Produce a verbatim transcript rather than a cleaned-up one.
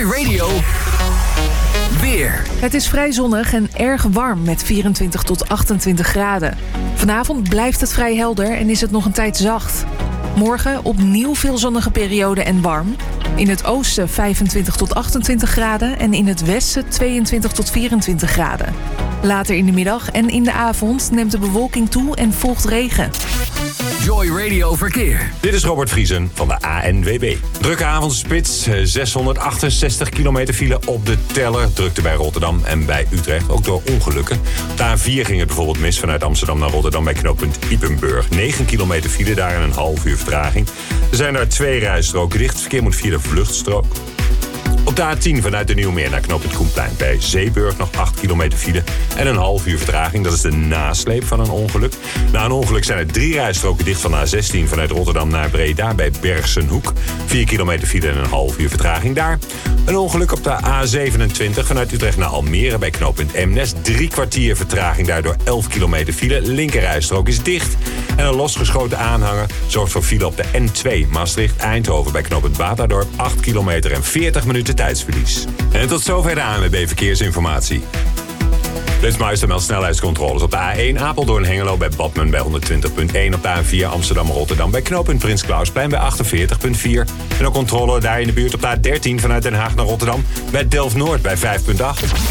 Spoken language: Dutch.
Joy Radio. Weer. Het is vrij zonnig en erg warm met vierentwintig tot achtentwintig graden. Vanavond blijft het vrij helder en is het nog een tijd zacht. Morgen opnieuw veel zonnige periode en warm. In het oosten vijfentwintig tot achtentwintig graden en in het westen tweeëntwintig tot vierentwintig graden. Later in de middag en in de avond neemt de bewolking toe en volgt regen. Joy Radio Verkeer. Dit is Robert Vriesen van de A N W B. Drukke avondspits, zeshonderdachtenzestig kilometer file op de teller. Drukte bij Rotterdam en bij Utrecht, ook door ongelukken. Op de A vier ging het bijvoorbeeld mis vanuit Amsterdam naar Rotterdam bij knooppunt Ypenburg. negen kilometer file, daar en een half uur vertraging. Er zijn daar twee rijstroken dicht. Het verkeer moet via de vluchtstrook. Op de A tien vanuit de Nieuwmeer naar knooppunt Koenplein bij Zeeburg nog acht kilometer file en een half uur vertraging. Dat is de nasleep van een ongeluk. Na een ongeluk zijn er drie rijstroken dicht van A zestien vanuit Rotterdam naar Breda bij Bergsenhoek. vier kilometer file en een half uur vertraging daar. Een ongeluk op de A zevenentwintig vanuit Utrecht naar Almere bij knooppunt Eemnes. Drie kwartier vertraging, daardoor elf kilometer file. Linkerrijstrook is dicht. En een losgeschoten aanhanger zorgt voor file op de N twee Maastricht-Eindhoven bij knooppunt Batadorp. acht kilometer en veertig minuten tijdsverlies. En tot zover de A N W B Verkeersinformatie. Flitsmeister meldt snelheidscontroles op de A één Apeldoorn-Hengelo bij Badmen bij honderdtwintig komma één. Op de A vier Amsterdam-Rotterdam bij knooppunt Prins Klausplein bij achtenveertig komma vier. En ook controle daar in de buurt op de A dertien vanuit Den Haag naar Rotterdam bij Delft-Noord bij vijf komma acht.